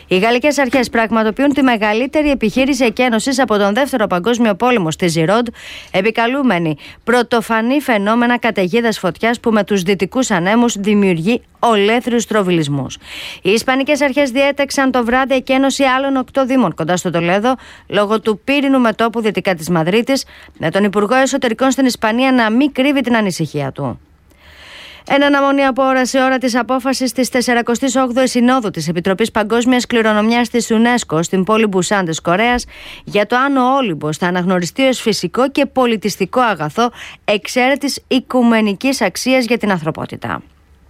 Οι γαλλικές αρχές πραγματοποιούν τη μεγαλύτερη επιχείρηση εκένωσης από τον Δεύτερο Παγκόσμιο Πόλεμο στη Gironde, επικαλούμενη πρωτοφανή φαινόμενα καταιγίδας φωτιάς που με τους δυτικούς ανέμους δημιουργεί ολέθριους τροβιλισμούς. Οι Ισπανικές αρχές διέταξαν το βράδυ εκένωση άλλων 8 δήμων κοντά στο Τολέδο λόγω του πύρινου μετώπου δυτικά της Μαδρίτης, με τον Υπουργό Εσωτερικών στην Ισπανία να μην κρύβει την ανησυχία του. Εν αναμονή από ώρα σε ώρα της απόφασης της 48ης Συνόδου της Επιτροπής Παγκόσμιας Κληρονομιάς της UNESCO στην πόλη Μπουσάν της Κορέας για το αν ο Όλυμπος θα αναγνωριστεί ως φυσικό και πολιτιστικό αγαθό εξαίρετης οικουμενικής αξίας για την ανθρωπότητα.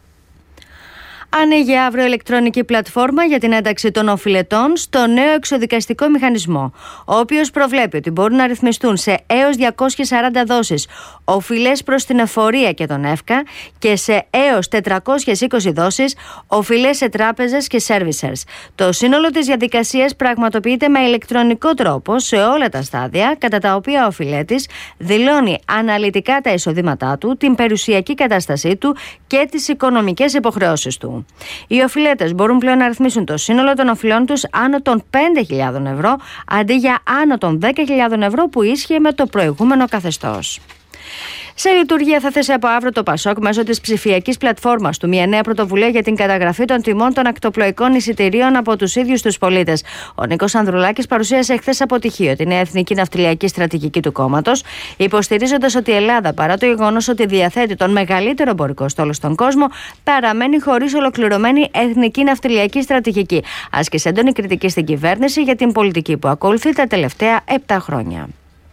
Ανοίγει αύριο ηλεκτρονική πλατφόρμα για την ένταξη των οφειλετών στο νέο εξοδικαστικό μηχανισμό, ο οποίος προβλέπει ότι μπορούν να ρυθμιστούν σε έως 240 δόσεις οφειλές προς την εφορία και τον ΕΦΚΑ και σε έως 420 δόσεις οφειλές σε τράπεζες και servicers. Το σύνολο της διαδικασίας πραγματοποιείται με ηλεκτρονικό τρόπο σε όλα τα στάδια, κατά τα οποία ο οφειλέτης δηλώνει αναλυτικά τα εισοδήματά του, την περιουσιακή κατάστασή του και τις οικονομικές υποχρεώσεις του. Οι οφειλέτες μπορούν πλέον να ρυθμίσουν το σύνολο των οφειλών τους άνω των 5.000 ευρώ αντί για άνω των 10.000 ευρώ που ίσχυε με το προηγούμενο καθεστώς. Σε λειτουργία θα θέσει από αύριο το ΠΑΣΟΚ μέσω της ψηφιακής πλατφόρμας του μια νέα πρωτοβουλία για την καταγραφή των τιμών των ακτοπλοϊκών εισιτηρίων από τους ίδιους τους πολίτες. Ο Νίκος Ανδρουλάκης παρουσίασε εχθές από τυχείο τη νέα εθνική ναυτιλιακή στρατηγική του κόμματος, υποστηρίζοντας ότι η Ελλάδα, παρά το γεγονός ότι διαθέτει τον μεγαλύτερο εμπορικό στόλο στον κόσμο, παραμένει χωρίς ολοκληρωμένη εθνική ναυτιλιακή στρατηγική. Άσκησε έντονη κριτική στην κυβέρνηση για την πολιτική που ακολουθεί τα τελευταία 7 χρόνια.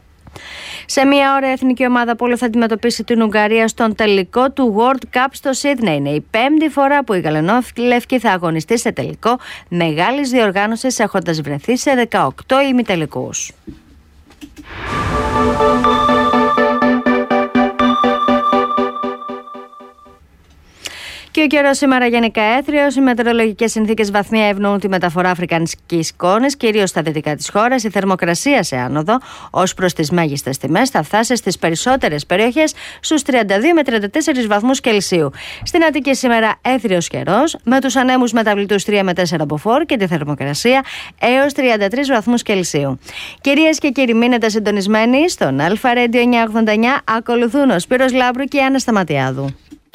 Σε μία ώρα η εθνική ομάδα πόλο θα αντιμετωπίσει την Ουγγαρία στον τελικό του World Cup στο Σίδνεϊ. Είναι η 5η φορά που η γαλανόλευκη θα αγωνιστεί σε τελικό μεγάλης διοργάνωσης, έχοντας βρεθεί σε 18 ημιτελικούς. Και ο καιρός σήμερα γενικά έθριος. Οι μετεωρολογικές συνθήκες βαθμία ευνοούν τη μεταφορά αφρικανικής σκόνης, κυρίως στα δυτικά της χώρας. Η θερμοκρασία σε άνοδο ως προς τις μέγιστες τιμές θα φτάσει στις περισσότερες περιοχές στους 32 με 34 βαθμούς Κελσίου. Στην Αττική σήμερα έθριος καιρός, με τους ανέμους μεταβλητούς 3 με 4 μποφόρ και τη θερμοκρασία έως 33 βαθμούς Κελσίου. Κυρίες και κύριοι, μείνετε συντονισμένοι στον Αλφα Radio 989. Ακολουθούν ο Σπύρος Λάμπρου και η Άννα Σταματιάδου.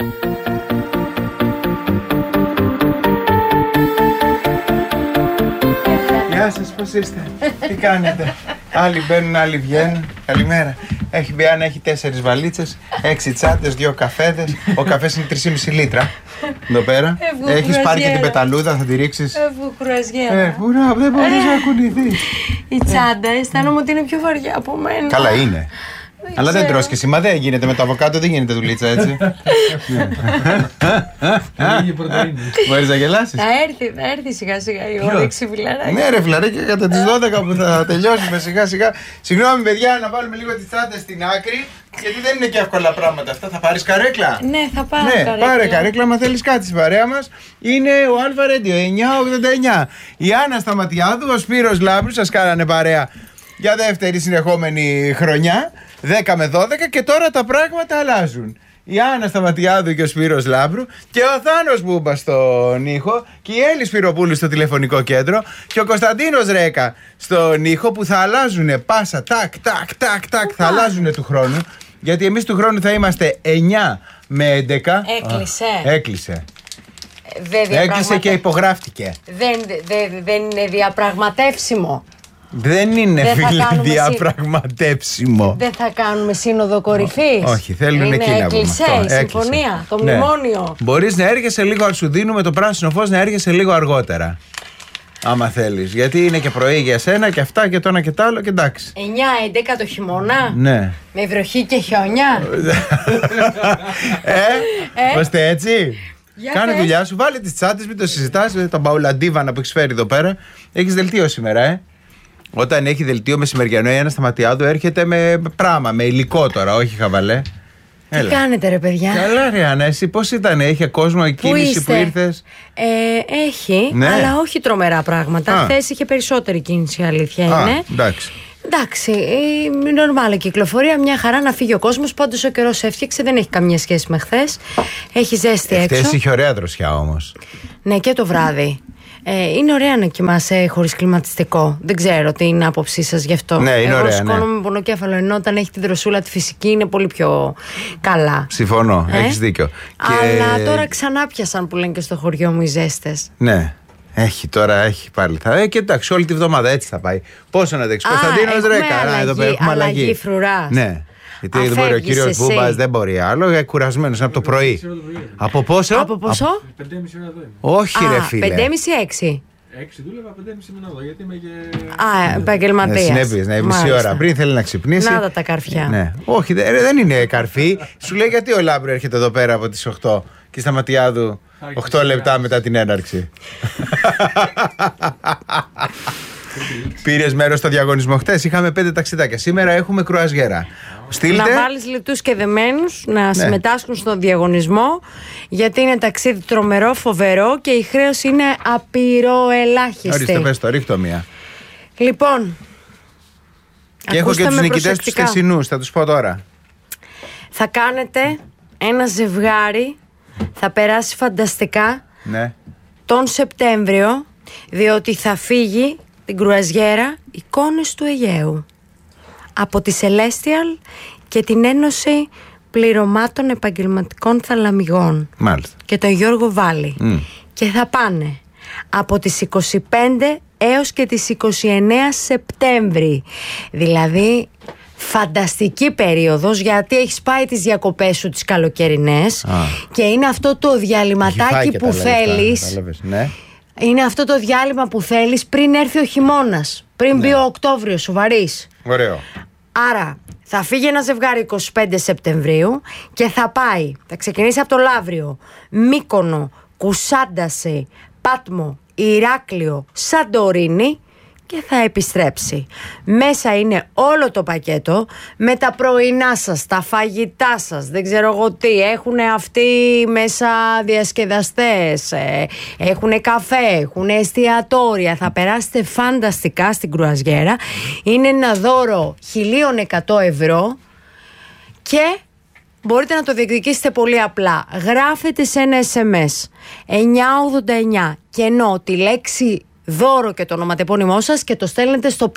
Γεια σας, πώς είστε, τι κάνετε? Άλλοι μπαίνουν, άλλοι βγαίνουν. Καλημέρα. Έχει μπει, αν έχει 4 βαλίτσες, 6 τσάντες, 2 καφέδες. Ο καφές είναι 3,5 λίτρα. Εδώ πέρα. Έχεις πάρει και την πεταλούδα, θα τη ρίξεις. Φουκουραζιέρα. Ουρά, δεν μπορείς να κουνηθείς. Η τσάντα αισθάνομαι ότι είναι πιο βαριά από μένα. Καλά είναι. Αλλά δεν τρως και εσύ, μα δεν γίνεται με το αβοκάτο, δεν γίνεται δουλίτσα έτσι. Μπορείς να γελάσεις? Θα έρθει σιγά σιγά η όρεξη, φιλαράκι. Ναι ρε φιλαράκι, κατά τις 12 που θα τελειώσουμε σιγά σιγά. Συγγνώμη παιδιά, να βάλουμε λίγο τις τσάντες στην άκρη, γιατί δεν είναι και εύκολα πράγματα αυτά. Θα πάρεις καρέκλα? Ναι, θα πάρω καρέκλα. Πάρε καρέκλα, μα θέλεις κάτι στην παρέα μας. Είναι ο Αλφα Radio 989. Η Άννα Σταματιάδου, ο Σπύρος Λάμπρου σας κάνανε παρέα για δεύτερη συνεχόμενη χρονιά, 10 με 12, και τώρα τα πράγματα αλλάζουν. Η Άννα Σταματιάδου και ο Σπύρος Λάμπρου και ο Θάνος Μπούμπα στον ήχο και η Έλλη Σπυροπούλου στο τηλεφωνικό κέντρο και ο Κωνσταντίνος Ρέκα στον ήχο, που θα αλλάζουν πάσα τάκ, θα αλλάζουν του χρόνου, γιατί εμείς του χρόνου θα είμαστε 9 με 11. Έκλεισε. Έκλεισε και υπογράφτηκε. Δεν είναι διαπραγματεύσιμο. Δεν είναι, φίλε, διαπραγματεύσιμο. Δεν θα κάνουμε σύνοδο κορυφής. Όχι, θέλουν εκεί να πούμε. Η συμφωνία, το μνημόνιο. Μπορείς να έρχεσαι λίγο, σου δίνουμε το πράσινο φως, να έρχεσαι λίγο αργότερα. Άμα θέλεις. Γιατί είναι και πρωί για σένα και αυτά και το ένα και το άλλο, και εντάξει. 9-11 το χειμώνα. Ναι. Με βροχή και χιόνια. Είμαστε έτσι. Κάνε δουλειά σου, βάλε τις τσάντες, μην το συζητάς. Τα μπαουλαντίβανα που έχεις φέρει εδώ πέρα. Έχεις δελτίο σήμερα, Όταν έχει δελτίο μεσημεριανό, η Άννα Σταματιάδου έρχεται με πράγμα, με υλικό τώρα, όχι χαβαλέ. Τι κάνετε ρε παιδιά? Καλά ρε Άννα, εσύ πώς ήταν, είχε κόσμο η κίνηση που ήρθες? Έχει, ναι, αλλά όχι τρομερά πράγματα. Χθες είχε περισσότερη κίνηση, αλήθεια είναι. Εντάξει, η νορμάλη κυκλοφορία, μια χαρά, να φύγει ο κόσμος. Πάντως ο καιρός έφτιαξε, δεν έχει καμία σχέση με χθες. Έχει ζέστη έξω. Χθες είχε ωραία δροσιά όμως. Ναι, και το βράδυ. Είναι ωραία να κοιμάσαι χωρίς κλιματιστικό. Δεν ξέρω τι είναι η άποψή σας γι' αυτό. Ναι, είναι ωραία. Σηκώνομαι με πονοκέφαλο, ενώ όταν έχει τη δροσούλα τη φυσική είναι πολύ πιο καλά. Συμφωνώ, έχεις δίκιο. Αλλά τώρα ξανά πιασαν που λένε και στο χωριό μου οι ζέστες. Ναι. Έχει πάλι. Και εντάξει, όλη τη βδομάδα έτσι θα πάει. Πόσο να δείξει. Κωνσταντίνος ρε, καλά, εδώ πέρα έχουμε αλλαγή. Αλλαγή φρουράς. Ναι. Γιατί δεν μπορεί ο κύριος Μπούμπας, δεν μπορεί άλλο. Κουρασμένος από το πρωί. Από πόσο? Από πόσο? 5,5 ώρα εδώ. Όχι, ρε φίλε. 5,5-6. 6 δούλευα, 5,5 μηνών εδώ, γιατί είμαι και. Επαγγελματίας. Συνέπειες, ναι, μισή ώρα πριν θέλει να ξυπνήσει. Να τα καρφιά. Ναι. Όχι, δεν είναι καρφί. Σου λέει γιατί ο Λάμπρο έρχεται εδώ πέρα από τις 8 και στα ματιά του 8 λεπτά μετά την έναρξη. Πήρες μέρος στο διαγωνισμό χτες? Είχαμε 5 ταξιδάκια. Σήμερα έχουμε κρουαζιέρα. Στείλτε. Να βάλεις λιτούς και δεμένους να συμμετάσχουν στον διαγωνισμό, γιατί είναι ταξίδι τρομερό, φοβερό και η χρέωση είναι απειροελάχιστη. Ορίστε, πες το, ρίχτω μία. Λοιπόν, και έχω και τους νικητές τους χθεσινούς, θα τους πω τώρα. Θα κάνετε ένα ζευγάρι, θα περάσει φανταστικά τον Σεπτέμβριο, διότι θα φύγει την κρουαζιέρα Εικόνες του Αιγαίου από τη Celestial και την Ένωση Πληρωμάτων Επαγγελματικών Θαλαμιγών. Μάλιστα. Και τον Γιώργο Βάλη. Και θα πάνε από τις 25 έως και τις 29 Σεπτέμβρη. Δηλαδή φανταστική περίοδος, γιατί έχεις πάει τις διακοπές σου τις καλοκαιρινές και είναι αυτό το διαλυματάκι που θέλεις. Είναι αυτό το διάλειμμα που θέλεις πριν έρθει ο χειμώνας, πριν μπει ο Οκτώβριος, σου βαρύς. Ωραίο. Άρα θα φύγει ένα ζευγάρι 25 Σεπτεμβρίου και θα ξεκινήσει από το Λαύριο, Μύκονο, Κουσάνταση, Πάτμο, Ηράκλειο, Σαντορίνη και θα επιστρέψει. Μέσα είναι όλο το πακέτο με τα πρωινά σας, τα φαγητά σας, δεν ξέρω εγώ τι. Έχουν αυτοί μέσα διασκεδαστές, έχουν καφέ, έχουν εστιατόρια. Θα περάσετε φανταστικά στην κρουαζιέρα. Είναι ένα δώρο 1.100 ευρώ και μπορείτε να το διεκδικήσετε πολύ απλά. Γράφετε σε ένα SMS 989 και ενώ τη λέξη δώρο και το ονοματεπώνυμό σας και το στέλνετε στο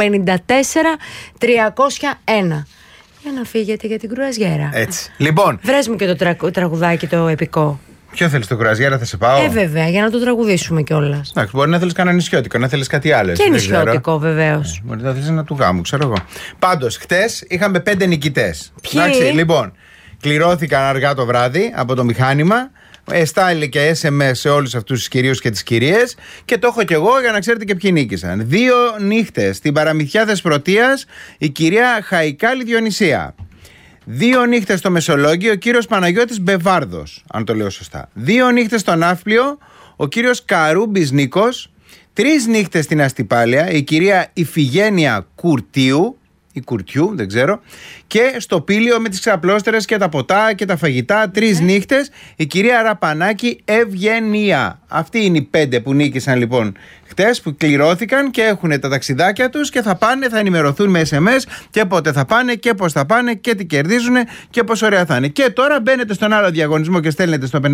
54301 για να φύγετε για την κρουαζιέρα. Έτσι. Λοιπόν, βρες μου και το τραγουδάκι το επικό. Ποιο θέλεις, το κρουαζιέρα, θα σε πάω? Βέβαια, για να το τραγουδήσουμε κιόλας. Εντάξει, μπορεί να θέλεις κανένα νησιώτικο, να θέλεις κάτι άλλο. Και νησιώτικο, βεβαίως. Μπορεί να θέλεις ένα του γάμου, ξέρω εγώ. Πάντως, χτες είχαμε 5 νικητές. Ποιοι? Εντάξει, λοιπόν, κληρώθηκαν αργά το βράδυ από το μηχάνημα. Στάλει και SMS σε όλους αυτούς τους κυρίους και τις κυρίες και το έχω κι εγώ για να ξέρετε και ποιοι νίκησαν. 2 νύχτες στην παραμυθιά Θεσπρωτείας η κυρία Χαϊκάλη Διονυσία. 2 νύχτες στο Μεσολόγγιο ο κύριος Παναγιώτης Μπεβάρδος, αν το λέω σωστά. 2 νύχτες στο Ναύπλιο ο κύριος Καρούμπης Νίκος. 3 νύχτες στην Αστυπάλαια η κυρία Ιφηγένεια Κουρτίου ή Κουρτιού, δεν ξέρω. Και στο Πήλιο με τις ξαπλώστερες και τα ποτά και τα φαγητά 3 νύχτες η κυρία Ραπανάκη Ευγενία. Αυτοί είναι οι 5 που νίκησαν λοιπόν χτες, που κληρώθηκαν και έχουν τα ταξιδάκια τους και θα πάνε, θα ενημερωθούν με SMS και πότε θα πάνε και πώς θα πάνε και τι κερδίζουν και πόσο ωραία θα είναι. Και τώρα μπαίνετε στον άλλο διαγωνισμό και στέλνετε στο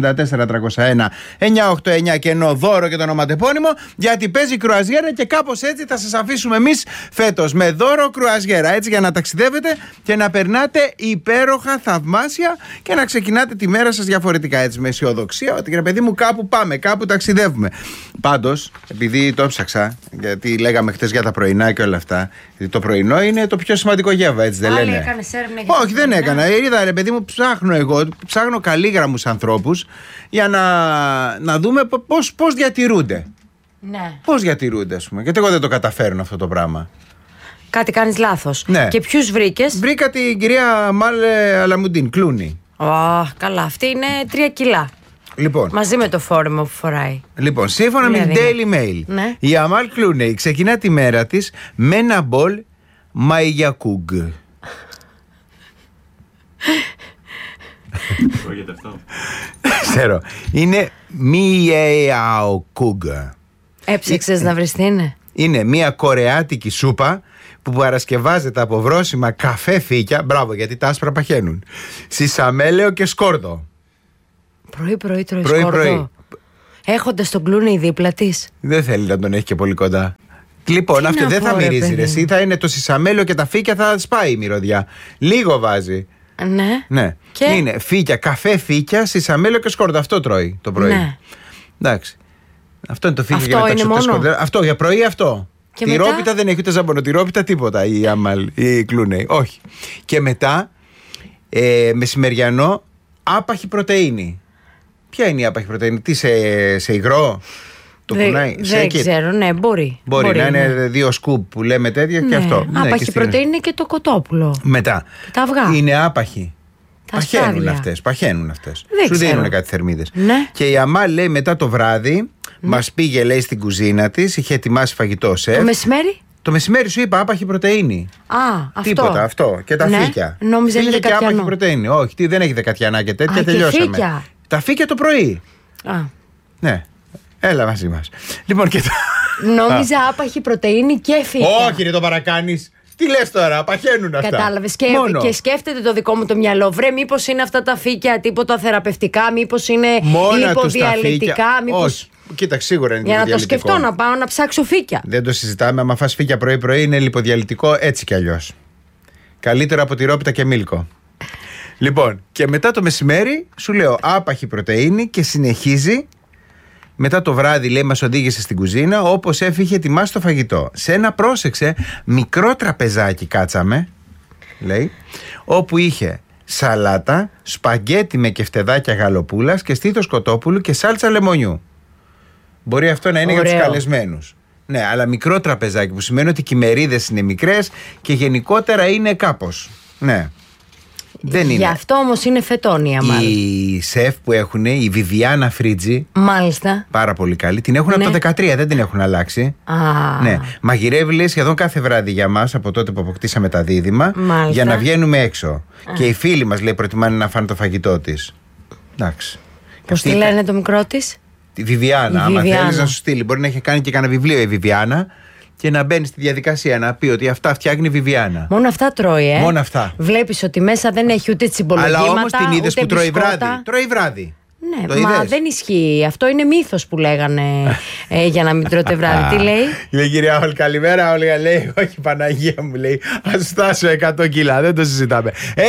54301-989 και ενώ δώρο και το ονοματεπώνυμο, γιατί παίζει κρουαζιέρα και κάπως έτσι θα σας αφήσουμε εμείς φέτος με δώρο κρουαζιέρα. Έτσι για να ταξιδεύετε και να περνάτε υπέροχα, θαυμάσια και να ξεκινάτε τη μέρα σας διαφορετικά, έτσι με αισιοδοξία ότι ρε παιδί μου κάπου πάμε, κάπου ταξιδεύουμε. Πάντως, επειδή το έψαξα, γιατί λέγαμε χτες για τα πρωινά και όλα αυτά, γιατί το πρωινό είναι το πιο σημαντικό γεύμα, έτσι δεν λένε? Όχι, δεν έκανα. Είδα ρε παιδί μου, ψάχνω καλήγραμμους ανθρώπους για να δούμε πώς διατηρούνται. Ναι. Πώς διατηρούνται, ας πούμε, γιατί εγώ δεν το καταφέρνω αυτό το πράγμα. Κάτι κάνεις λάθος. Ναι. Και ποιους βρήκες? Βρήκα την κυρία Μάλε Αλαμουντίν, Κλούνι. Καλά, αυτή είναι 3 κιλά. Λοιπόν, μαζί με το φόρεμα που φοράει. Λοιπόν, σύμφωνα με την Daily Mail, η Αμάλ Κλούνεϊ ξεκινά τη μέρα της με ένα μπολ μαϊγιακούγκ. Τρώγεται αυτό? Ξέρω. Είναι μιαοκούγκ. Έψαξες να βρεις τι είναι? Είναι μια κορεάτικη σούπα που παρασκευάζεται από βρόσιμα καφέ φύκια. Μπράβο, γιατί τα άσπρα παχαίνουν. Σισαμέλαιο και σκόρδο. Πρωί-πρωί τρώει σκόρδο. Έχοντας τον Κλούνεϊ δίπλα της. Δεν θέλει να τον έχει και πολύ κοντά. Λοιπόν, αυτό δεν θα μυρίζει ρε εσύ. Θα είναι το σισαμέλιο και τα φύκια, θα σπάει η μυρωδιά. Λίγο βάζει. Ναι. Και... είναι φύκια, καφέ φύκια, σισαμέλιο και σκόρδο. Αυτό τρώει το πρωί. Ναι. Εντάξει. Αυτό είναι το φύκια για να τα αυτό για πρωί αυτό. Τυρόπιτα δεν έχει ούτε ζαμπονοτυρόπιτα τίποτα η Κλούνεϊ. Όχι. Και μετά μεσημεριανό άπαχη πρωτεΐνη. Ποια είναι η άπαχη πρωτεΐνη, τι σε υγρό? Δεν ξέρω, ναι, μπορεί. Μπορεί να είναι 2 σκουπ που λέμε τέτοια και αυτό. Άπαχη πρωτεΐνη είναι και το κοτόπουλο. Μετά. Τα αυγά. Είναι άπαχη. Παχαίνουν αυτές. Σου δίνουν κάτι θερμίδες. Ναι. Και η Αμάλ λέει μετά το βράδυ, μας πήγε λέει στην κουζίνα της, είχε ετοιμάσει φαγητό σεφ. Το μεσημέρι? Το μεσημέρι σου είπα άπαχη πρωτεΐνη. Αυτό. Τίποτα αυτό. Και τα φύκια. Νόμιζα είναι και άπαχη πρωτεΐνη. Όχι, δεν έχει δεκατιανά και τέτοια. Τελειώσαμε. Φύκια. Τα φύκια το πρωί. Ναι. Έλα μαζί μας. Λοιπόν, και νόμιζα άπαχη πρωτεΐνη και φύκια. Όχι, ρε το παρακάνεις. Τι λες τώρα, παχαίνουν αυτά. Κατάλαβες. Και σκέφτεται το δικό μου το μυαλό. Βρε, μήπως είναι αυτά τα φύκια τίποτα θεραπευτικά, μήπως είναι λιποδιαλυτικά, μήπως. Όχι. Κοίταξε, σίγουρα είναι για να το σκεφτώ, να πάω να ψάξω φύκια. Δεν το συζητάμε. Άμα φας φύκια πρωί-πρωί, είναι λιποδιαλυτικό έτσι κι αλλιώς. Καλύτερο από τυρόπιτα και μίλκο. Λοιπόν, και μετά το μεσημέρι σου λέω άπαχη πρωτεΐνη και συνεχίζει. Μετά το βράδυ, λέει, μας οδήγησε στην κουζίνα, όπως έφυγε ετοιμάσει το φαγητό. Σε ένα, πρόσεξε, μικρό τραπεζάκι κάτσαμε, λέει, όπου είχε σαλάτα, σπαγκέτι με κεφτεδάκια γαλοπούλας και στήθος κοτόπουλου και σάλτσα λεμονιού. Μπορεί αυτό να είναι για τους καλεσμένους. Ναι, αλλά μικρό τραπεζάκι, που σημαίνει ότι οι κυμερίδες είναι μικρές και γενικότερα είναι κάπως. Ναι. Δεν είναι. Γι' αυτό όμως είναι φετόνια μάλλον. Η σεφ που έχουν, η Βιβιάνα Φρίτζι. Μάλιστα. Πάρα πολύ καλή. Την έχουν από το 13, δεν την έχουν αλλάξει. Ναι. Μαγειρεύει, λέει, σχεδόν κάθε βράδυ για μας από τότε που αποκτήσαμε τα δίδυμα. Μάλιστα. Για να βγαίνουμε έξω. Και οι φίλοι μας, λέει, προτιμάνε να φάνε το φαγητό της. Εντάξει. Πώς τη λένε το μικρό της? Τη Βιβιάνα. Άμα θέλεις να σου στείλει, μπορεί να έχει κάνει και κανένα βιβλίο η Βιβιάνα. Και να μπαίνει στη διαδικασία να πει ότι αυτά φτιάχνει η Βιβιάνα. Μόνο αυτά τρώει, Μόνο αυτά. Βλέπεις ότι μέσα δεν έχει ούτε τσιμπολογήματα. Αλλά όμως την είδες που τρώει βράδυ. Τρώει βράδυ. Ναι, μα δεν ισχύει. Αυτό είναι μύθος που λέγανε για να μην τρώτε βράδυ. Τι λέει? Λέει κυρία Όλ, καλημέρα. Όλγα λέει, όχι Παναγία μου, λέει, ας φτάσω 100 κιλά. Δεν το συζητάμε. 6, 9, 4, 7,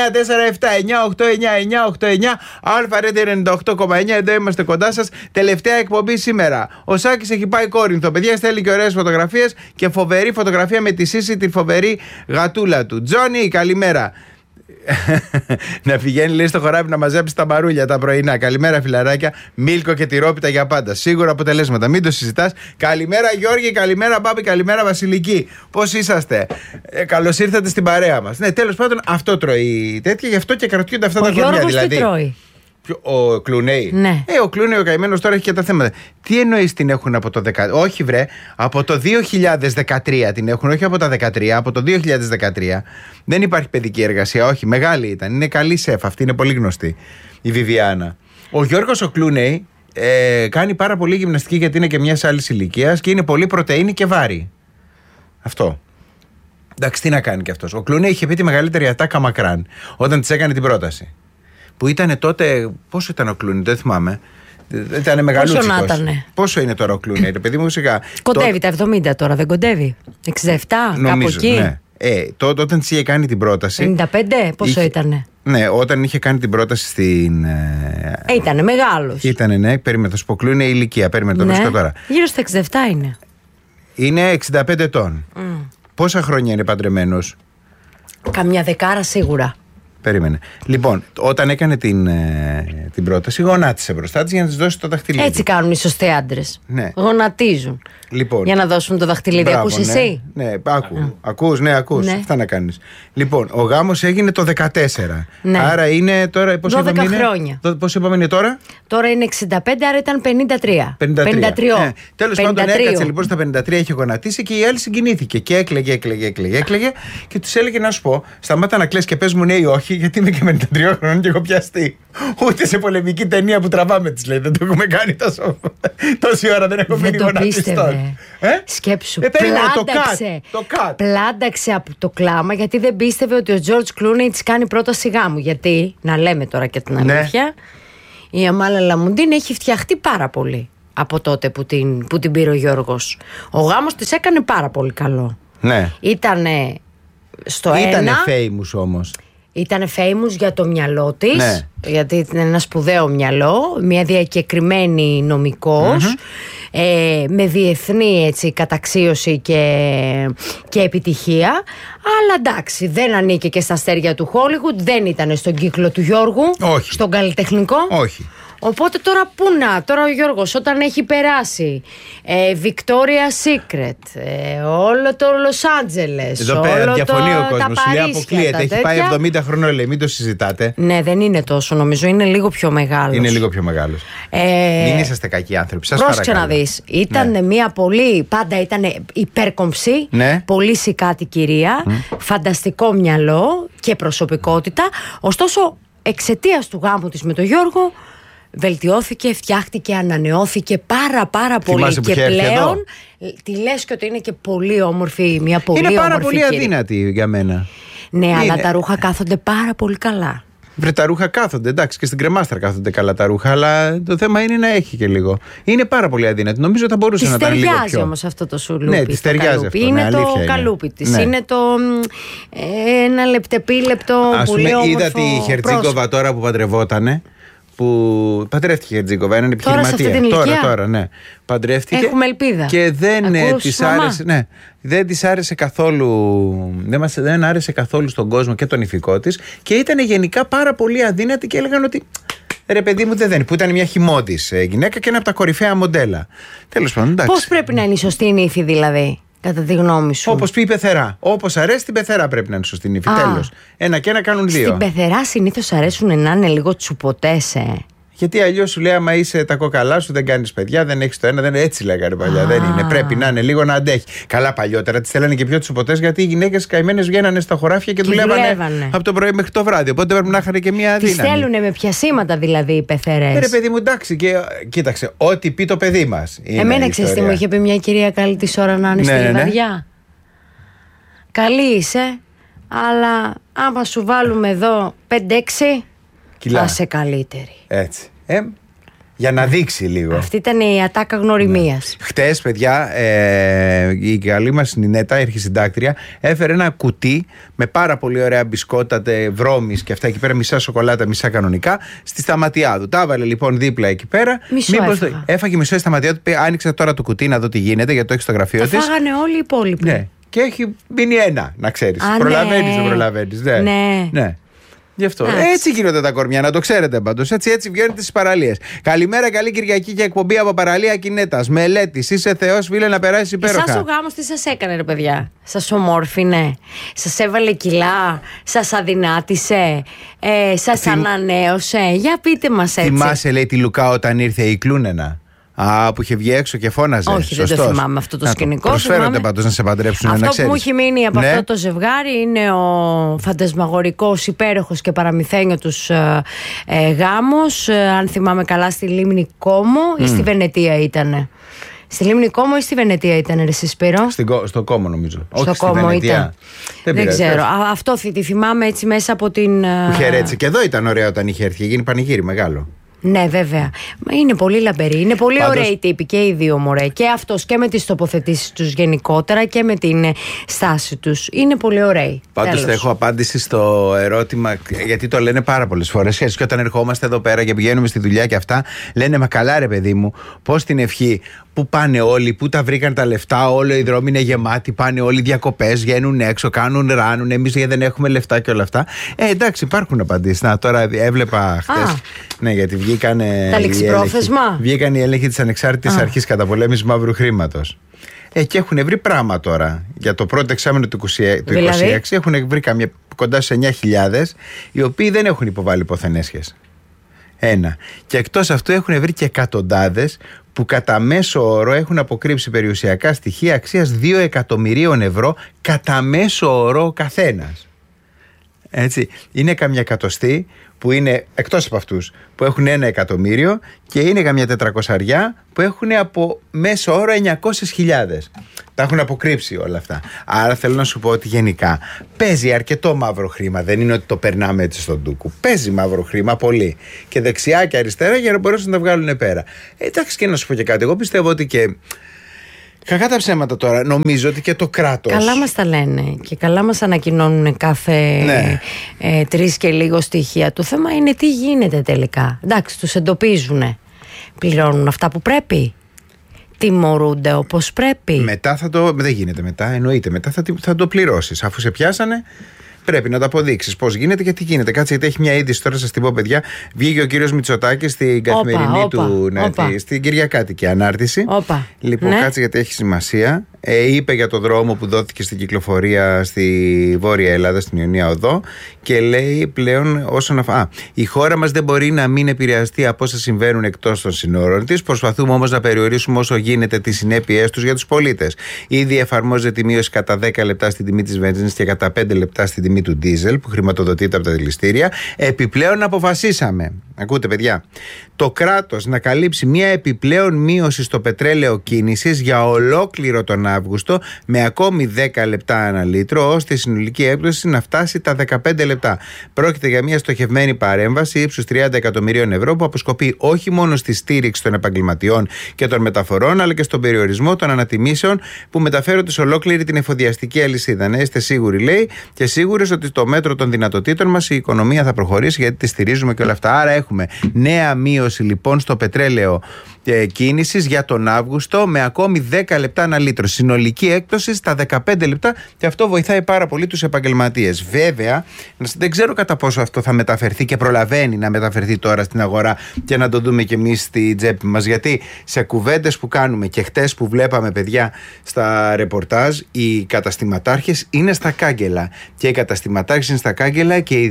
9, 8, 9, 9, 8, 9. Αλφα Ρέντε 98,9. Εδώ είμαστε κοντά σας. Τελευταία εκπομπή σήμερα. Ο Σάκης έχει πάει Κόρινθο. Παιδιά, στέλνει και ωραίες φωτογραφίες και φοβερή φωτογραφία με τη Σύση, τη φοβερή γατούλα του. Τζόνι, καλημέρα. Να πηγαίνει, λέει, στο χωράφι να μαζέψει τα μαρούλια τα πρωινά. Καλημέρα, φιλαράκια. Μίλκο και τυρόπιτα για πάντα. Σίγουρα αποτελέσματα. Μην το συζητάς. Καλημέρα, Γιώργη. Καλημέρα, Μπάμπη. Καλημέρα, Βασιλική. Πώς είσαστε? Καλώς ήρθατε στην παρέα μας. Ναι, τέλος πάντων, αυτό τρώει τέτοια. Γι' αυτό και κρατιούνται αυτά τα κορμιά. Δηλαδή. Τι τρώει? Ο Κλουνέι. Ναι. Ο Κλουνέι ο καημένος τώρα έχει και τα θέματα. Τι εννοείς την έχουν από το 10? Όχι, βρε. Από το 2013 την έχουν, όχι από τα 13, από το 2013. Δεν υπάρχει παιδική εργασία, όχι. Μεγάλη ήταν. Είναι καλή σεφ. Αυτή είναι πολύ γνωστή. Η Βιβιάνα. Ο Γιώργος ο Κλουνέι κάνει πάρα πολύ γυμναστική γιατί είναι και μιας άλλης ηλικίας και είναι πολύ πρωτεΐνη και βάρη. Αυτό. Εντάξει, τι να κάνει κι αυτός. Ο Κλουνέι είχε πει τη μεγαλύτερη ατάκα μακράν όταν της έκανε την πρόταση. Που ήταν τότε. Πόσο ήταν ο Κλούνεϊ, δεν θυμάμαι. Ήταν μεγαλούτσικος. Πόσο να ήτανε? Πόσο είναι τώρα ο Κλούνεϊ, παιδί μου, σιγά. Κοντεύει τα 70 τώρα, δεν κοντεύει? 67, νομίζω, κάπου εκεί. Ναι. Τότε όταν της είχε κάνει την πρόταση. 55, πόσο ήτανε? Ναι, όταν είχε κάνει την πρόταση στην. Ήτανε μεγάλος. Ήτανε, ναι, περίμενε, θα σου πω, Κλούνεϊ η ηλικία. Περίμενε, το βρίσκω τώρα. Γύρω στα 67 είναι. Είναι 65 ετών. Πόσα χρόνια είναι παντρεμένος? Καμιά δεκάρα σίγουρα. Περίμενε. Λοιπόν, όταν έκανε την πρόταση, γονάτισε μπροστά της για να της δώσει το δαχτυλίδι. Έτσι κάνουν οι σωστοί άντρες. Ναι. Γονατίζουν. Λοιπόν, για να δώσουν το δαχτυλίδι. Ακούς εσύ? Ναι, ακούς. Ναι. Αυτά να κάνεις. Λοιπόν, ο γάμος έγινε το 2014. Ναι. Άρα είναι τώρα. 12 χρόνια. Πώς είπαμε είναι τώρα? Τώρα είναι 65, άρα ήταν 53. 53. Τέλος πάντων, έκατσε λοιπόν στα 53, είχε γονατίσει και η άλλη συγκινήθηκε. Και έκλαιγε και τους έλεγε να σου πω, σταμάτα να κλαις και πες μου ναι ή όχι, γιατί είμαι και 53 χρόνων και έχω πιαστεί. Ούτε σε πολεμική ταινία που τραβάμε, της λέει. Δεν το έχουμε κάνει τόση ώρα, δεν έχω μείνει γονατιστών. Σκέψου, πλάνταξε από το κλάμα γιατί δεν πίστευε ότι ο George Clooney της κάνει πρόταση γάμου. Γιατί, να λέμε τώρα και την αλήθεια, Η Αμάλα Λαμουντίν έχει φτιαχτεί πάρα πολύ από τότε που την πήρε ο Γιώργος. Ο γάμος της έκανε πάρα πολύ καλό. Ναι. Ήτανε στο Ήτανε famous όμως. Ήτανε famous για το μυαλό της, ναι. γιατί ήταν ένα σπουδαίο μυαλό, μια διακεκριμένη νομικός, με διεθνή έτσι, καταξίωση και επιτυχία. Αλλά εντάξει, δεν ανήκε και στα αστέρια του Hollywood, δεν ήταν στον κύκλο του Γιώργου. Όχι. Στον καλλιτεχνικό. Όχι. Οπότε τώρα πού να, τώρα ο Γιώργος όταν έχει περάσει Victoria's Secret, όλο το Los Angeles, εδώ πέρα διαφωνεί ο κόσμος, τα λέει αποκλείεται, έχει πάει 70 χρονών, λέει, μην το συζητάτε. Ναι, δεν είναι τόσο, νομίζω είναι λίγο πιο μεγάλος. Είναι λίγο πιο μεγάλος. Μην είσαστε κακοί άνθρωποι, σας πρόσεξε παρακαλώ. να δεις, ήταν μια πολύ, πάντα ήταν υπέρκομψη, πολύ σικάτη κυρία, φανταστικό μυαλό και προσωπικότητα, ωστόσο εξαιτίας του γάμου της με τον Γιώργο βελτιώθηκε, φτιάχτηκε, ανανεώθηκε πάρα πολύ. Και πλέον τη λες και ότι είναι και πολύ όμορφη, μια πολύ όμορφη. Είναι πάρα πολύ αδύνατη για μένα. Ναι, αλλά τα ρούχα κάθονται πάρα πολύ καλά. Βρε, τα ρούχα κάθονται, εντάξει, και στην κρεμάστρα κάθονται καλά τα ρούχα, αλλά το θέμα είναι να έχει και λίγο. Είναι πάρα πολύ αδύνατη. Νομίζω θα μπορούσε να ήταν λίγο πιο. Της ταιριάζει όμως αυτό το σουλούπι. Ναι, της ταιριάζει αυτό. Είναι το καλούπι της. Ναι. Είναι το ένα λεπτεπίλεπτο πολύ όμορφο. Είδα τη Χερτζίγκοβα τώρα που παντρευότανε. Που παντρεύτηκε η Χερτζίγκοβα, έναν επιχειρηματία. Τώρα, ναι. Παντρεύτηκε. Έχουμε ελπίδα. Και δεν της άρεσε. Ναι, δεν της άρεσε καθόλου. Δεν άρεσε καθόλου στον κόσμο και τον ηφικό της. Και ήταν γενικά πάρα πολύ αδύνατη και έλεγαν ότι. Ρε παιδί μου, δεν. Που ήταν μια χυμώδης γυναίκα και ένα από τα κορυφαία μοντέλα. Τέλος πάντων, εντάξει. Πώς πρέπει να είναι η σωστή νύφη, δηλαδή, κατά τη γνώμη σου? Όπως πει η πεθερά. Όπως αρέσει την πεθερά πρέπει να είναι σωστή νύφη. Τέλος. Ένα και ένα κάνουν δύο. Στην πεθερά συνήθως αρέσουν να είναι λίγο τσουποτές, Γιατί αλλιώς σου λέει, άμα είσαι τα κόκαλά σου, δεν κάνεις παιδιά, δεν έχεις το ένα, δεν έτσι λέγανε παλιά. Δεν είναι. Πρέπει να είναι λίγο να αντέχει. Καλά, παλιότερα τις θέλανε και πιο τσουποτές, γιατί οι γυναίκες καημένες βγαίνανε στα χωράφια και δουλεύανε από το πρωί μέχρι το βράδυ. Οπότε πρέπει να είχαν και μια δύναμη. Τις θέλουνε με πιασίματα δηλαδή οι πεθερές. Ρε παιδί μου, εντάξει, και κοίταξε, ό,τι πει το παιδί μας. Εμένα ξέρεις τι μου είχε πει μια κυρία, καλή της ώρα να είναι στη λιβαδιά. Καλή είσαι, αλλά άμα σου βάλουμε εδώ 5-6. Θα είσαι καλύτερη. Έτσι. Για να δείξει λίγο. Αυτή ήταν η ατάκα γνωριμίας. Χτες, παιδιά, η καλή μας Νινέτα, η αρχισυντάκτρια, έφερε ένα κουτί με πάρα πολύ ωραία μπισκότα, βρώμης και αυτά εκεί πέρα, μισά σοκολάτα, μισά κανονικά, στη Σταματιάδου. Τα έβαλε λοιπόν δίπλα εκεί πέρα. Έφαγε μισό στη Σταματιάδου. Άνοιξε τώρα το κουτί να δω τι γίνεται, γιατί το έχει στο γραφείο της. Τα φάγανε όλοι οι υπόλοιποι. Ναι. Και έχει μείνει ένα, να ξέρεις. Προλαβαίνεις, δεν προλαβαίνεις. Ναι. Γι' αυτό. Έτσι γίνονται τα κορμιά, να το ξέρετε πάντως. Έτσι βγαίνετε στις παραλίες. Καλημέρα, καλή Κυριακή και εκπομπή από παραλία Κινέτας. Μελέτης, είσαι Θεός, φίλε, να περάσεις υπέροχα. Εσάς ο γάμος τι σας έκανε, ρε παιδιά? Σας ομόρφινε, σας έβαλε κιλά, σας αδυνάτησε, σας ανανέωσε? Για πείτε μας έτσι. Θυμάσαι, λέει, τη Λουκά όταν ήρθε η Κλούνενα? Που είχε βγει έξω και φώναζε. Όχι, δεν το θυμάμαι αυτό το σκηνικό. Προσφέρονται πάντως να σε παντρέψουν. Αυτό που μου έχει μείνει από αυτό το ζευγάρι είναι ο φαντασμαγορικός, υπέροχος και παραμυθένιο τους γάμος. Αν θυμάμαι καλά, στη Λίμνη Κόμο ή στη Βενετία ήτανε? Στη Λίμνη Κόμο ή στη Βενετία ήταν, ρε Σπύρο? Στο Κόμο νομίζω. Στο Κόμο ήταν. Δεν ξέρω. Αυτό τη θυμάμαι έτσι μέσα από την. Που είχε έτσι. Και εδώ ήταν ωραία όταν είχε έρθει. Γίνει πανηγύρι μεγάλο. Ναι, βέβαια. Είναι πολύ λαμπερή. Είναι πολύ ωραίοι τύποι και οι δύο, μωρέ. Και αυτός και με τις τοποθετήσεις τους γενικότερα και με την στάση τους. Είναι πολύ ωραίοι. Πάντως θα έχω απάντηση στο ερώτημα, γιατί το λένε πάρα πολλές φορές. Και όταν ερχόμαστε εδώ πέρα και πηγαίνουμε στη δουλειά και αυτά, λένε μα καλά, ρε παιδί μου, πώς την ευχή. Πού πάνε όλοι, πού τα βρήκαν τα λεφτά, όλοι οι δρόμοι είναι γεμάτοι, πάνε όλοι διακοπές, βγαίνουν έξω, κάνουν ράνουν. Εμείς δεν έχουμε λεφτά και όλα αυτά. Εντάξει, υπάρχουν απαντήσεις. Να, τώρα έβλεπα χτες. Ναι, γιατί βγήκανε. Τα ληξιπρόθεσμα. Βγήκαν οι έλεγχοι της Ανεξάρτητης Αρχής Καταπολέμησης Μαύρου Χρήματος. Και έχουν βρει πράγμα τώρα. Για το πρώτο εξάμηνο του 2026 έχουν βρει κοντά σε 9.000, οι οποίοι δεν έχουν υποβάλει υποθενέσχες. Ένα. Και εκτός αυτού έχουν βρει και εκατοντάδες που κατά μέσο όρο έχουν αποκρύψει περιουσιακά στοιχεία αξίας 2 εκατομμυρίων ευρώ κατά μέσο όρο ο καθένας. Έτσι. Είναι καμιά εκατοστή που είναι εκτός από αυτούς που έχουν 1 εκατομμύριο και είναι καμιά 400 που έχουν από μέσο όρο 900.000. Τα έχουν αποκρύψει όλα αυτά. Άρα θέλω να σου πω ότι γενικά παίζει αρκετό μαύρο χρήμα. Δεν είναι ότι το περνάμε έτσι στον ντούκου. Παίζει μαύρο χρήμα πολύ. Και δεξιά και αριστερά για να μπορέσουν να τα βγάλουν πέρα. Εντάξει, και να σου πω και κάτι. Εγώ πιστεύω ότι και. Κακά τα ψέματα τώρα. Νομίζω ότι και το κράτος. Καλά μας τα λένε και καλά μας ανακοινώνουν κάθε 3 και λίγο στοιχεία. Το θέμα είναι τι γίνεται τελικά. Εντάξει, τους εντοπίζουνε. Πληρώνουν αυτά που πρέπει. Τιμωρούνται όπως πρέπει. Μετά δεν γίνεται μετά, εννοείται. Μετά θα το πληρώσεις. Αφού σε πιάσανε, πρέπει να το αποδείξεις πώς γίνεται και τι γίνεται. Κάτσε, γιατί έχει μια είδηση τώρα, σας την πω, παιδιά. Βγήκε ο κύριος Μητσοτάκης στην καθημερινή του. Στην Κυριακάτικη ανάρτηση. Λοιπόν, κάτσε, γιατί έχει σημασία. Είπε για το δρόμο που δόθηκε στην κυκλοφορία στη Βόρεια Ελλάδα, στην Ιωνία Οδό, και λέει πλέον η χώρα μας δεν μπορεί να μην επηρεαστεί από όσα συμβαίνουν εκτός των συνόρων της. Προσπαθούμε όμως να περιορίσουμε όσο γίνεται τις συνέπειές τους για τους πολίτες. Ήδη εφαρμόζεται η μείωση κατά 10 λεπτά στην τιμή της βενζίνης και κατά 5 λεπτά στην τιμή του ντίζελ που χρηματοδοτείται από τα δηληστήρια. Επιπλέον αποφασίσαμε, ακούτε παιδιά, το κράτος να καλύψει μια επιπλέον μείωση στο πετρέλαιο κίνησης για ολόκληρο τον Αύγουστο με ακόμη 10 λεπτά ανά λίτρο, ώστε η συνολική έκπτωση να φτάσει τα 15 λεπτά. Πρόκειται για μια στοχευμένη παρέμβαση ύψους 30 εκατομμυρίων ευρώ που αποσκοπεί όχι μόνο στη στήριξη των επαγγελματιών και των μεταφορών, αλλά και στον περιορισμό των ανατιμήσεων που μεταφέρονται σε ολόκληρη την εφοδιαστική αλυσίδα. Ναι, είστε σίγουροι, λέει, και σίγουροι ότι στο μέτρο των δυνατοτήτων μας η οικονομία θα προχωρήσει, γιατί τη στηρίζουμε και όλα αυτά. Άρα έχουμε νέα μείωση λοιπόν στο πετρέλαιο κίνησης για τον Αύγουστο με ακόμη 10 λεπτά ανά λίτρο. Συνολική έκπτωση στα 15 λεπτά, και αυτό βοηθάει πάρα πολύ τους επαγγελματίες. Βέβαια, δεν ξέρω κατά πόσο αυτό θα μεταφερθεί και προλαβαίνει να μεταφερθεί τώρα στην αγορά και να το δούμε κι εμείς στη τσέπη μας. Γιατί σε κουβέντες που κάνουμε και χτες που βλέπαμε, παιδιά, στα ρεπορτάζ, οι καταστηματάρχες είναι στα κάγκελα. Και οι καταστηματάρχες είναι στα κάγκελα και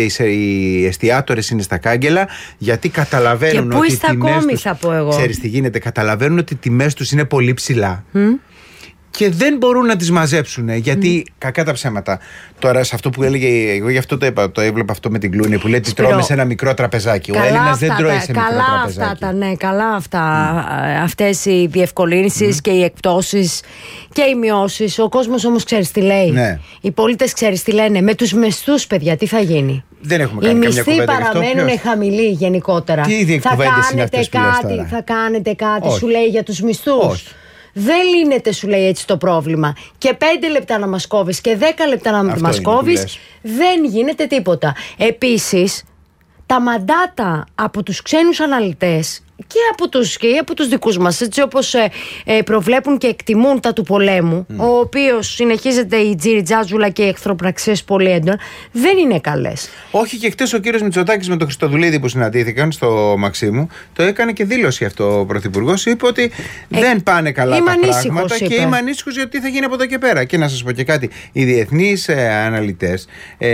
οι εστιατόρες είναι στα κάγκελα, γιατί καταλαβαίνουν και ότι οι τιμές τους, θα πω εγώ. Ξέρεις τι γίνεται, καταλαβαίνουν ότι οι τιμές τους είναι πολύ ψηλά. Και δεν μπορούν να τις μαζέψουν, γιατί κακά τα ψέματα. Τώρα, σε αυτό που έλεγε, εγώ γι' αυτό το είπα, το έβλεπα αυτό με την Κλούνη που λέει ότι τρώμε σε ένα μικρό τραπεζάκι. Ο Έλληνας δεν τρώει σε μικρό τραπεζάκι. Καλά αυτά. Αυτές οι διευκολύνσεις και οι εκπτώσεις και οι μειώσεις. Ο κόσμος όμως ξέρεις τι λέει. Ναι. Οι πολίτες ξέρεις τι λένε. Με τους μισθούς, παιδιά, τι θα γίνει. Δεν έχουμε κάνει καμιά κουβέντα. Οι μισθοί παραμένουν χαμηλοί γενικότερα. Τι ίδιοι κουβέντες είναι αυτές που λες τώρα? Θα κάνετε κάτι, σου λέει, για τους μισθούς. Δεν λύνεται, σου λέει, έτσι το πρόβλημα. Και 5 λεπτά να μας κόβεις και 10 λεπτά να μας κόβεις, δεν γίνεται τίποτα. Επίσης, τα μαντάτα από τους ξένους αναλυτές και από τους δικούς μας, έτσι όπως προβλέπουν και εκτιμούν τα του πολέμου, ο οποίος συνεχίζεται η τζιριτζάζουλα και οι εχθροπραξίες πολύ έντονα, δεν είναι καλές. Όχι, και χτες ο κύριος Μητσοτάκης με τον Χριστοδουλίδη που συναντήθηκαν στο Μαξίμου, το έκανε και δήλωση αυτό ο Πρωθυπουργός. Είπε ότι δεν πάνε καλά τα πράγματα και είμαι ανήσυχος γιατί θα γίνει από εδώ και πέρα. Και να σας πω και κάτι, οι διεθνείς αναλυτές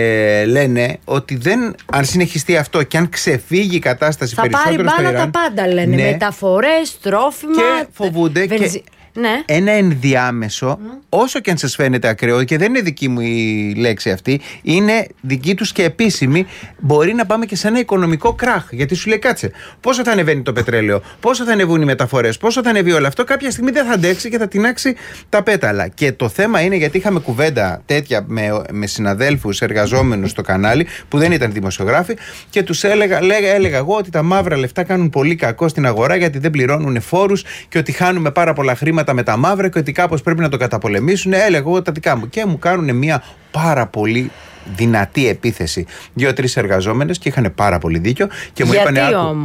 λένε ότι αν συνεχιστεί αυτό και αν ξεφύγει η κατάσταση περισσότερο στο Ιράν, τα πάντα λένε, ναι, μεταφορές, τρόφιμα. Και φοβούνται και ναι, ένα ενδιάμεσο, όσο και αν σας φαίνεται ακραίο, και δεν είναι δική μου η λέξη αυτή, είναι δική τους και επίσημη, μπορεί να πάμε και σε ένα οικονομικό κράχ. Γιατί σου λέει, κάτσε, πόσο θα ανεβαίνει το πετρέλαιο, πόσο θα ανεβούν οι μεταφορές, πόσο θα ανεβεί όλο αυτό, κάποια στιγμή δεν θα αντέξει και θα τεινάξει τα πέταλα. Και το θέμα είναι, γιατί είχαμε κουβέντα τέτοια με συναδέλφους εργαζόμενους στο κανάλι, που δεν ήταν δημοσιογράφοι, και τους έλεγα εγώ ότι τα μαύρα λεφτά κάνουν πολύ κακό στην αγορά, γιατί δεν πληρώνουν φόρους και ότι χάνουμε πάρα πολλά χρήματα με τα μαύρα και ότι κάπως πρέπει να το καταπολεμήσουν. Έλεγα εγώ τα δικά μου και μου κάνουν μια πάρα πολύ δυνατή επίθεση 2-3 εργαζόμενες και είχαν πάρα πολύ δίκιο και μου είπαν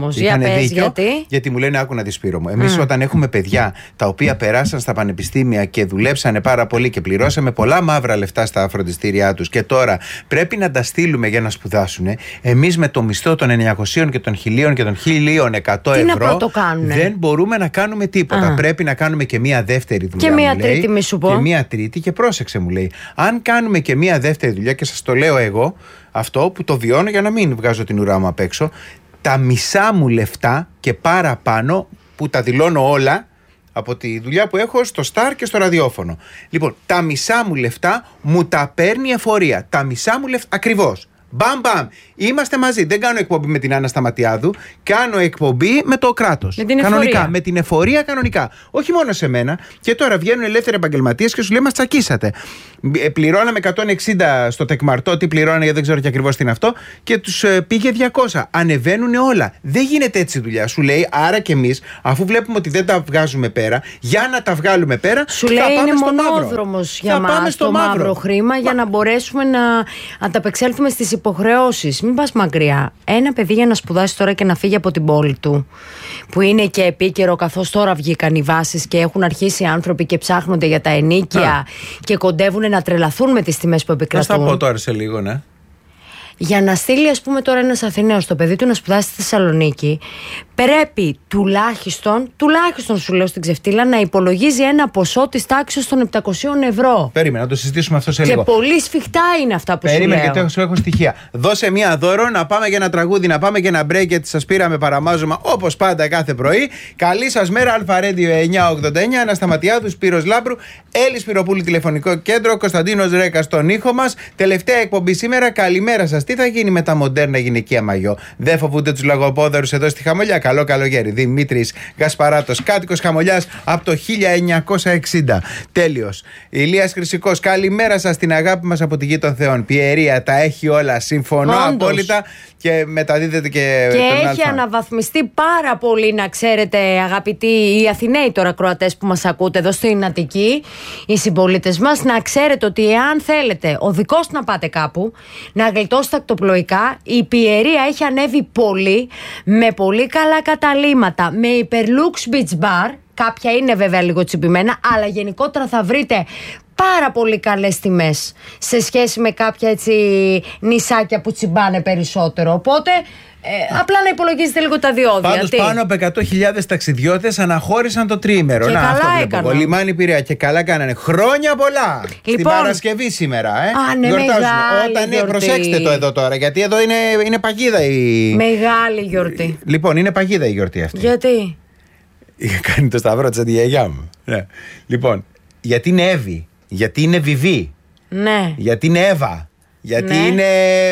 γιατί μου λένε, άκου να δεις, Σπύρο μου, εμείς όταν έχουμε παιδιά τα οποία περάσαν στα πανεπιστήμια και δουλέψανε πάρα πολύ και πληρώσαμε πολλά μαύρα λεφτά στα φροντιστήριά τους και τώρα πρέπει να τα στείλουμε για να σπουδάσουν, εμείς με το μισθό των 900 και των 1000 και των 1100 ευρώ δεν μπορούμε να κάνουμε τίποτα. Πρέπει να κάνουμε και μία δεύτερη δουλειά, και μία τρίτη, μη σου πω. Και μία τρίτη, και πρόσεξε, μου λέει, αν κάνουμε και μία δεύτερη δουλειά, και σας το λέω εγώ αυτό που το βιώνω για να μην βγάζω την ουρά μου απ' έξω, τα μισά μου λεφτά και παραπάνω που τα δηλώνω όλα από τη δουλειά που έχω στο Star και στο ραδιόφωνο. Λοιπόν, τα μισά μου λεφτά μου τα παίρνει η εφορία. Τα μισά μου λεφτά, ακριβώς. Μπαμ μπαμ. Είμαστε μαζί. Δεν κάνω εκπομπή με την Άννα Σταματιάδου. Κάνω εκπομπή με το κράτος. Κανονικά. Με την εφορία κανονικά. Όχι μόνο σε μένα. Και τώρα βγαίνουν ελεύθεροι επαγγελματίες και σου λέει μας τσακίσατε. Πληρώναμε 160 στο τεκμαρτό. Τι πληρώνανε, γιατί δεν ξέρω και ακριβώς τι είναι αυτό. Και τους πήγε 200. Ανεβαίνουν όλα. Δεν γίνεται έτσι δουλειά. Σου λέει, άρα και εμείς, αφού βλέπουμε ότι δεν τα βγάζουμε πέρα, για να τα βγάλουμε πέρα, σου λέει είναι μονόδρομος για μας το μαύρο χρήμα, για να μπορέσουμε να ανταπεξέλθουμε στις υποχρεώσεις. Μην πας μακριά. Ένα παιδί για να σπουδάσει τώρα και να φύγει από την πόλη του, που είναι και επίκαιρο, καθώς τώρα βγήκαν οι βάσεις και έχουν αρχίσει οι άνθρωποι και ψάχνονται για τα ενοίκια και κοντεύουν να τρελαθούν με τις τιμές που επικρατούν. Θα τα πω τώρα σε λίγο, ναι. Για να στείλει, ας πούμε, τώρα ένας Αθηναίος το παιδί του να σπουδάσει στη Θεσσαλονίκη, πρέπει τουλάχιστον σου λέω στην ξεφτύλα, να υπολογίζει ένα ποσό της τάξης των 700 ευρώ. Περίμενα, να το συζητήσουμε αυτό σε λίγο. Και πολύ σφιχτά είναι αυτά που σου λέω. Περίμενε, γιατί έχω στοιχεία. Δώσε μία δώρο, να πάμε για ένα τραγούδι, να πάμε για ένα break, γιατί σας πήραμε παραμάζωμα όπως πάντα κάθε πρωί. Καλή σας μέρα, Αλφαρέντιο 989, Ανασταματιάδου, Σπύρος Λάμπρου, Έλλη Σπυροπούλη τηλεφωνικό κέντρο, Κωνσταντίνος Ρέκας στον ήχο μας. Τελευταία εκπομπή σήμερα. Καλημέρα σας. Τι θα γίνει με τα μοντέρνα γυναικεία μαγιό? Δεν φοβούνται τους λογοπόδαρους εδώ στη Χαμολιά? Καλό καλοκαίρι. Δημήτρης Γασπαράτος, κάτοικος Χαμολιάς από το 1960. Τέλειος. Ηλίας Χρυσικός, καλημέρα σας, την αγάπη μας από τη γη των Θεών. Πιερία, τα έχει όλα. Συμφωνώ απόλυτα και μεταδίδεται και τον έχει αναβαθμιστεί πάρα πολύ, να ξέρετε, αγαπητοί οι Αθηναίοι τώρα Κροατές που μας ακούτε εδώ στην Αττική, οι συμπολίτες μας, να ξέρετε ότι εάν θέλετε οδικώς να πάτε κάπου, να γλιτώσετε ακτοπλοϊκά, η Πιερία έχει ανέβει πολύ, με πολύ καλά καταλύματα, με Hyperlux Beach Bar. Κάποια είναι βέβαια λίγο τσιμπημένα, αλλά γενικότερα θα βρείτε πάρα πολύ καλές τιμές σε σχέση με κάποια έτσι νησάκια που τσιμπάνε περισσότερο. Οπότε απλά να υπολογίζετε λίγο τα διόδια. Πάντως πάνω από 100.000 ταξιδιώτες αναχώρησαν το τριήμερο. Και καλά έκαναν. Το λιμάνι Πειραιά, και καλά κάνανε. Χρόνια πολλά! Λοιπόν, στην Παρασκευή σήμερα. Ναι, γιορτάζουν. Προσέξτε το εδώ τώρα, γιατί εδώ είναι παγίδα η. Μεγάλη γιορτή. Λοιπόν, είναι παγίδα η γιορτή αυτή. Γιατί? Είχα κάνει το σταυρό της αντιγιαγιά μου. Ναι. Λοιπόν, γιατί είναι Εύη, γιατί είναι Βιβί, ναι. Γιατί είναι Εύα, γιατί είναι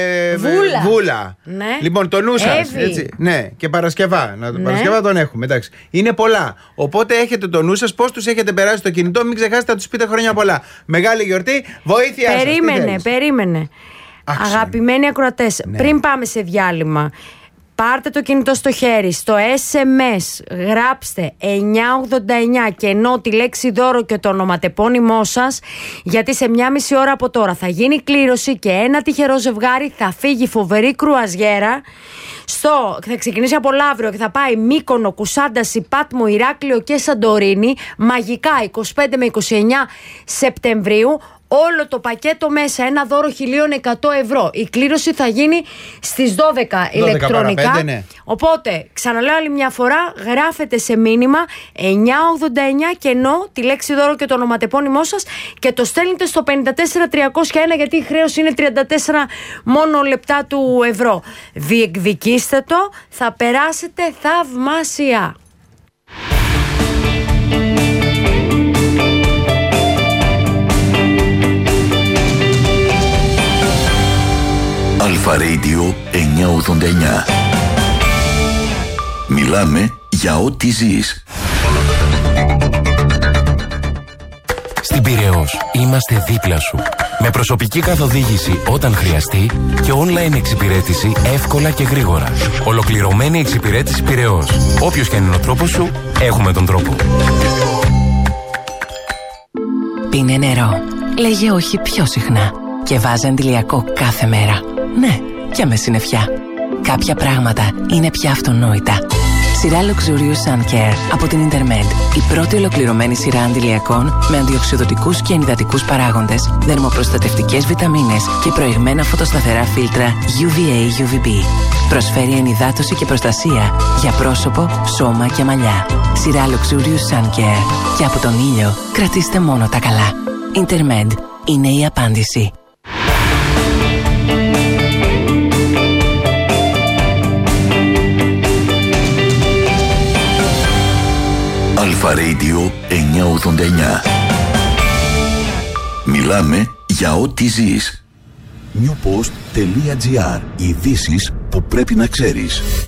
Βούλα. Ναι. Λοιπόν, το νου σας, έτσι. Ναι, και Παρασκευά. Παρασκευά τον έχουμε, εντάξει. Είναι πολλά. Οπότε έχετε το νου σας, πώς τους έχετε περάσει στο κινητό, μην ξεχάσετε να τους πείτε χρόνια πολλά. Μεγάλη γιορτή, βοήθεια σας. Περίμενε. Αγαπημένοι ακροατές, πριν πάμε σε διάλειμμα, πάρτε το κινητό στο χέρι, στο SMS γράψτε 989 και ενώ τη λέξη δώρο και το ονοματεπώνυμό σας, γιατί σε 1,5 ώρα από τώρα θα γίνει κλήρωση και ένα τυχερό ζευγάρι θα φύγει φοβερή κρουαζιέρα. Θα ξεκινήσει από Λαύριο και θα πάει Μύκονο, Κουσάνταση, Πάτμο, Ηράκλειο και Σαντορίνη, μαγικά 25 με 29 Σεπτεμβρίου. Όλο το πακέτο μέσα, ένα δώρο 1.100 ευρώ. Η κλήρωση θα γίνει στις 12 ηλεκτρονικά. 5, ναι. Οπότε, ξαναλέω άλλη μια φορά, γράφετε σε μήνυμα 989 και ενώ τη λέξη δώρο και το ονοματεπώνυμό σας και το στέλνετε στο 54301, γιατί η χρέωση είναι 34 μόνο λεπτά του ευρώ. Διεκδικήστε το, θα περάσετε θαυμάσια. Αλφα Radio 989. Μιλάμε για ό,τι ζεις. Στην Πειραιώς είμαστε δίπλα σου. Με προσωπική καθοδήγηση όταν χρειαστεί και online εξυπηρέτηση εύκολα και γρήγορα. Ολοκληρωμένη εξυπηρέτηση Πειραιώς. Όποιος και αν είναι ο τρόπος σου, έχουμε τον τρόπο. Πίνε νερό. Λέγε όχι πιο συχνά. Και βάζε αντιλιακό κάθε μέρα. Ναι, και με συννεφιά. Κάποια πράγματα είναι πια αυτονόητα. Σειρά Luxurious Sun Care από την Intermed. Η πρώτη ολοκληρωμένη σειρά αντιλιακών με αντιοξυδοτικούς και ενυδατικούς παράγοντες, δερμοπροστατευτικές βιταμίνες και προηγμένα φωτοσταθερά φίλτρα UVA-UVB. Προσφέρει ενυδάτωση και προστασία για πρόσωπο, σώμα και μαλλιά. Σειρά Luxurious Sun Care. Και από τον ήλιο κρατήστε μόνο τα καλά. Intermed είναι η απάντηση. Αλφα Radio 989. Μιλάμε για ό,τι ζεις. newpost.gr. Ειδήσεις που πρέπει να ξέρεις.